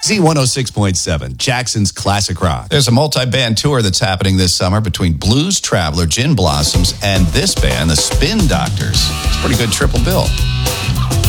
Z106.7, Jackson's Classic Rock. There's a multi-band tour that's happening this summer between Blues Traveler, Gin Blossoms, and this band, the Spin Doctors. It's a pretty good triple bill.